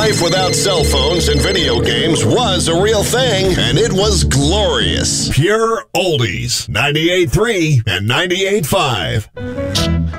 life without cell phones and video games was a real thing, and it was glorious. Pure Oldies, 98.3 and 98.5.